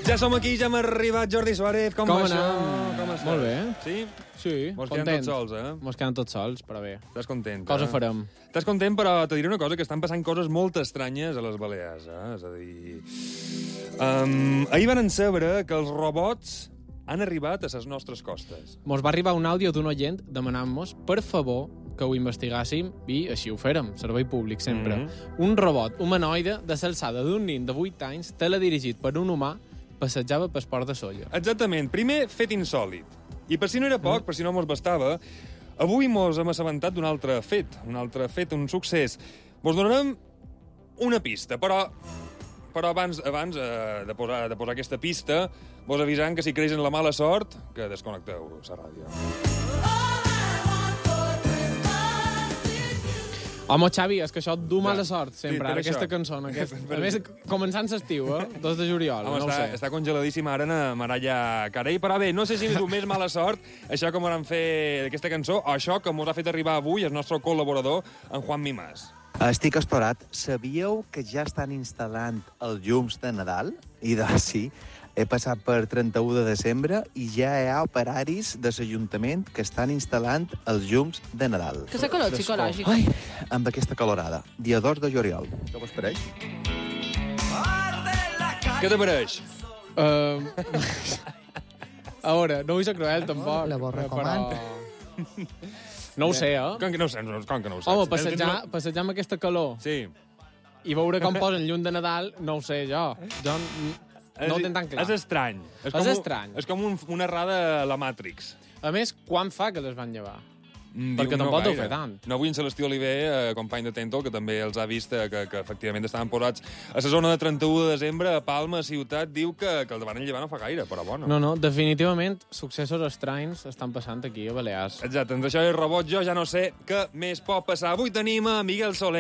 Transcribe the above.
Ja som aquí, ja hem arribat. Jordi Suárez, com va això? Com estàs? Molt bé. Sí? Sí, Mos content. quedem tots sols, eh? Mos quedem tots sols, però bé. Estàs content, Cosa farem. Estàs content, però te diré una cosa, que estan passant coses molt estranyes a les Balears, eh? És a dir... ahir van saber que els robots han arribat a les nostres costes. Mos va arribar un àudio d'un oient demanant-nos, per favor, que ho investigàssim i així ho fèrem, servei públic sempre. Un robot humanoide de l'alçada d'un nin de 8 anys, teledirigit per un humà, passejava pel port de Sóller. Exactament. Primer, fet insòlid. I per si no era poc, per si no mos bastava, avui mos hem assabentat d'un altre fet, un succés. Vos donarem una pista, però abans de posar aquesta pista, vos avisant que si creix en la mala sort, que desconnecteu la ràdio. Home, Xavi, és que això du mala sort, Sí, sempre, per ara, aquesta això. cançó. A més, començant l'estiu, 2 de juliol, Home, no ho sé. està congeladíssima ara en Maralla Carey, però bé, no sé si du més mala sort això que m'han fet aquesta cançó o això que mos ha fet arribar avui el nostre col·laborador, en Juan Mimàs. Estic estorat. Sabíeu que ja estan instal·lant els llums de Nadal? I doncs sí, he passat per 31 de desembre i ja hi ha operaris de l'Ajuntament que estan instal·lant els llums de Nadal. Que és calor psicològic. Ai, amb aquesta calorada. Dia 2 de juliol. Què vos pareix? Què te pareix? A veure, no vull ser cruel, tampoc. La vos recomano. No ho sé, Com que no ho saps? Home, passejar amb aquesta calor Sí. i veure com posen llum de Nadal, no ho sé, jo. Jo no ho tinc tan clar. És estrany. estrany. És com una errada a la Matrix. A més, quan fa que les van llevar? Perquè tampoc deu fer tant. No avui en Celestí Oliver, company de Tento, que també els ha vist que efectivament estaven posats a la zona de 31 de desembre, a Palma, ciutat, diu que el van llevar no fa gaire, però bueno. No, definitivament, successos estranys estan passant aquí a Balears. Exacte, entre això i el robot jo ja no sé què més pot passar. Avui tenim a Miguel Soler.